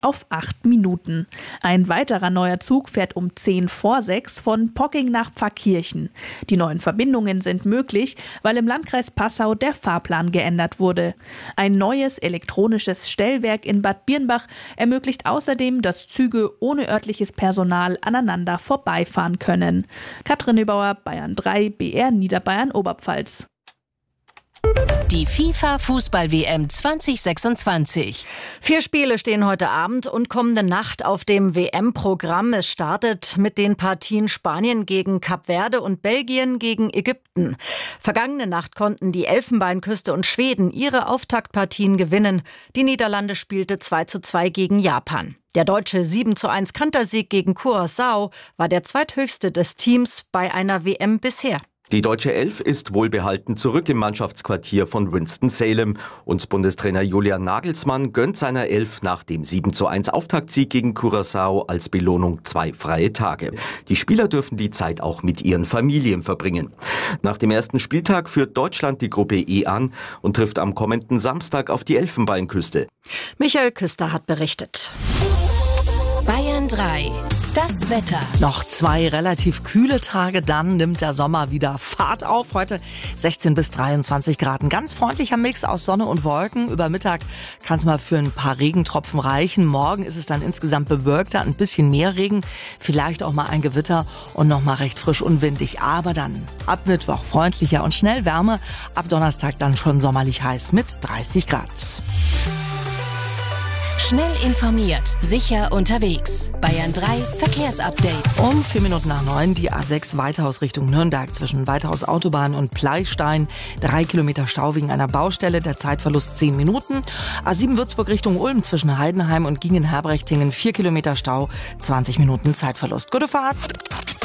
auf 8 Minuten. Ein weiterer neuer Zug fährt um 5:10 von Pocking nach Pfarrkirchen. Die neuen Verbindungen sind möglich, weil im Landkreis Passau der Fahrplan geändert wurde. Ein neues elektronisches Stellwerk in Bad Birnbach ermöglicht außerdem, dass Züge ohne örtliches Personal aneinander vorbeifahren können. Katrin Neubauer, Bayern 3, BR Niederbayern Oberpfalz. Die FIFA-Fußball-WM 2026. 4 Spiele stehen heute Abend und kommende Nacht auf dem WM-Programm. Es startet mit den Partien Spanien gegen Kap Verde und Belgien gegen Ägypten. Vergangene Nacht konnten die Elfenbeinküste und Schweden ihre Auftaktpartien gewinnen. Die Niederlande spielte 2:2 gegen Japan. Der deutsche 7:1 Kantersieg gegen Curaçao war der zweithöchste des Teams bei einer WM bisher. Die deutsche Elf ist wohlbehalten zurück im Mannschaftsquartier von Winston-Salem. Und Bundestrainer Julian Nagelsmann gönnt seiner Elf nach dem 7:1 Auftaktsieg gegen Curaçao als Belohnung 2 freie Tage. Die Spieler dürfen die Zeit auch mit ihren Familien verbringen. Nach dem ersten Spieltag führt Deutschland die Gruppe E an und trifft am kommenden Samstag auf die Elfenbeinküste. Michael Küster hat berichtet. Bayern 3. Das Wetter. Noch 2 relativ kühle Tage, dann nimmt der Sommer wieder Fahrt auf. Heute 16 bis 23 Grad. Ein ganz freundlicher Mix aus Sonne und Wolken. Über Mittag kann es mal für ein paar Regentropfen reichen. Morgen ist es dann insgesamt bewölkter, ein bisschen mehr Regen, vielleicht auch mal ein Gewitter und noch mal recht frisch und windig. Aber dann ab Mittwoch freundlicher und schnell Wärme. Ab Donnerstag dann schon sommerlich heiß mit 30 Grad. Schnell informiert, sicher unterwegs. Bayern 3 Verkehrsupdate. Um 9:04 die A6 Weithaus Richtung Nürnberg zwischen Weithaus Autobahn und Pleistein. 3 Kilometer Stau wegen einer Baustelle, der Zeitverlust 10 Minuten. A7 Würzburg Richtung Ulm zwischen Heidenheim und Gingen-Herbrechtingen 4 Kilometer Stau, 20 Minuten Zeitverlust. Gute Fahrt!